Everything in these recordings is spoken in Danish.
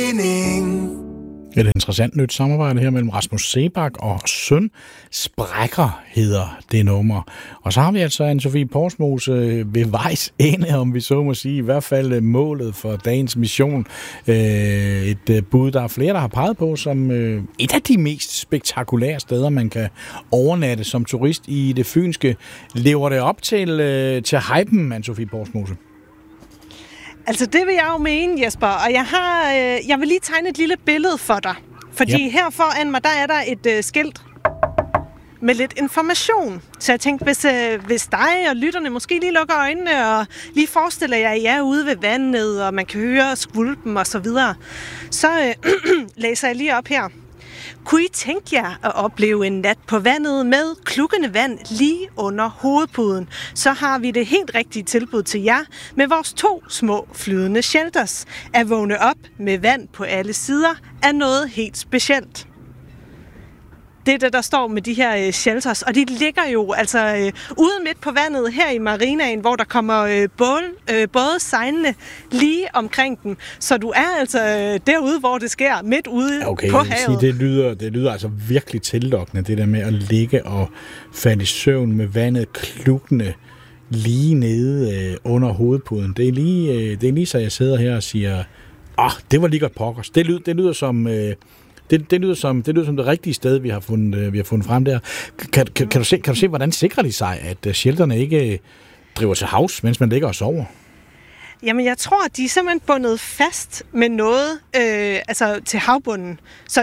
mening. Et interessant nyt samarbejde her mellem Rasmus Seebach og Søn. Sprækker hedder det nummer. Og så har vi altså Anne-Sophie Porsmose ved vejs ende, om vi så må sige, i hvert fald målet for dagens mission. Et bud, der er flere, der har peget på, som et af de mest spektakulære steder, man kan overnatte som turist i det fynske. Lever det op til hypen, Anne-Sophie Porsmose? Altså, det vil jeg jo mene, Jesper, og jeg vil lige tegne et lille billede for dig. Fordi her foran mig, der er der et skilt med lidt information. Så jeg tænkte, hvis dig og lytterne måske lige lukker øjnene og lige forestiller jer, at I er ude ved vandet, og man kan høre skvulpen og så videre, så læser jeg lige op her. Kunne I tænke jer at opleve en nat på vandet med klukkende vand lige under hovedpuden, så har vi det helt rigtige tilbud til jer med vores 2 små flydende shelters. At vågne op med vand på alle sider er noget helt specielt. Det er det, der står med de her shelters, og de ligger jo altså ude midt på vandet her i marinaen, hvor der kommer både sejlende lige omkring dem. Så du er altså derude, hvor det sker, midt ude på havet. Sige, det lyder altså virkelig tillokkende, det der med at ligge og falde i søvn med vandet klukkende lige nede under hovedpuden. Det er lige så jeg sidder her og siger, det var lige godt pokkers. Det lyder som... Det lyder som det rigtige sted, vi har fundet frem der. Kan du se, hvordan sikrer de sig, at shelterne ikke driver til havs, mens man ligger og sover? Jamen, jeg tror, at de er simpelthen bundet fast med noget til havbunden.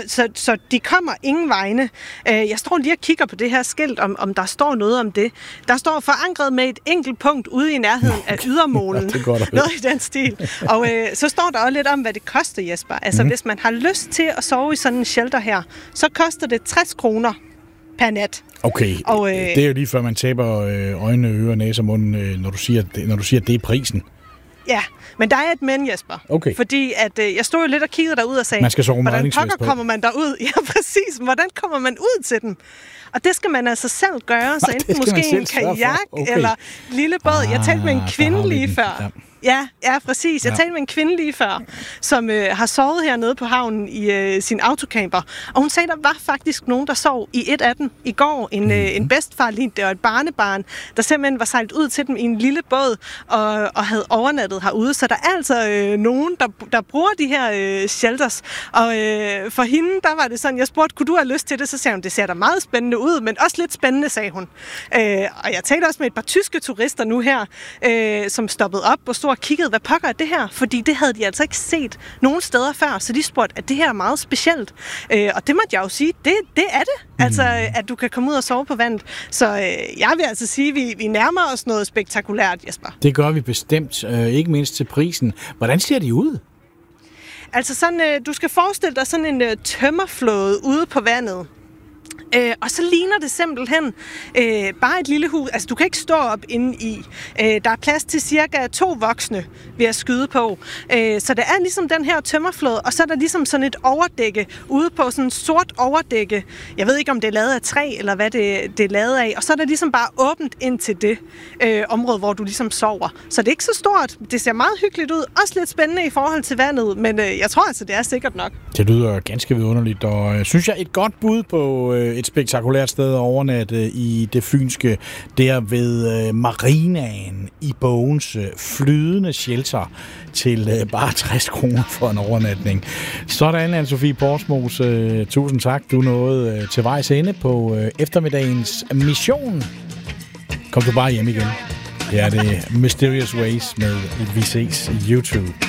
Så de kommer ingen vegne. Jeg står lige og kigger på det her skilt, om der står noget om det. Der står forankret med et enkelt punkt ude i nærheden af ydermålen. Noget i den stil. Og så står der også lidt om, hvad det koster, Jesper. Altså, hvis man har lyst til at sove i sådan en shelter her, så koster det 60 kroner per nat. Okay, og, det er jo lige før man taber øjne, ører, næse og munden, når du siger, at det er prisen. Ja, men der er et men, Jesper. Okay. Fordi at jeg stod jo lidt og kiggede derud og sagde, man skal sove med hvordan pokker kommer man derud? Ja, præcis. Hvordan kommer man ud til den? Og det skal man altså selv gøre, så enten måske en kajak eller lille båd. Jeg talte med en kvinde lige før. Ja, præcis. Jeg talte med en kvinde lige før, som har sovet hernede på havnen i sin autocamper. Og hun sagde, der var faktisk nogen, der sov i et af dem i går. En bedstfar lignede det, og et barnebarn, der simpelthen var sejlet ud til dem i en lille båd og havde overnattet herude. Så der er altså nogen, der bruger de her shelters. Og for hende, der var det sådan, jeg spurgte, kunne du have lyst til det? Så sagde hun, det ser da meget spændende ud, men også lidt spændende, sagde hun. Og jeg talte også med et par tyske turister nu her, som stoppede op og stod og kiggede, hvad pokker er det her? Fordi det havde de altså ikke set nogen steder før, så de spurgte, at det her er meget specielt. Og det måtte jeg jo sige, det er det. Altså, at du kan komme ud og sove på vandet. Så jeg vil altså sige, at vi nærmer os noget spektakulært, Jesper. Det gør vi bestemt, ikke mindst til prisen. Hvordan ser de ud? Altså sådan, du skal forestille dig sådan en tømmerflåde ude på vandet. Og så ligner det simpelthen bare et lille hus. Altså, du kan ikke stå op inde i. Der er plads til cirka 2 voksne ved at skyde på. Så det er ligesom den her tømmerflåde, og så er der ligesom sådan et overdække ude på sådan et sort overdække. Jeg ved ikke, om det er lavet af træ, eller hvad det er lavet af. Og så er der ligesom bare åbent ind til det område, hvor du ligesom sover. Så det er ikke så stort. Det ser meget hyggeligt ud. Også lidt spændende i forhold til vandet, men jeg tror altså, det er sikkert nok. Det lyder ganske vidunderligt, og synes jeg et godt bud på et spektakulært sted at overnatte i det fynske, der ved marinaen i Bogens flydende shelter til bare 60 kroner for en overnatning. Sådan, Anne-Sophie Porsmose. Tusind tak. Du nåede til vejs ende på eftermiddagens mission. Kom du bare hjem igen. Det er det Mysterious Ways med Vi ses YouTube.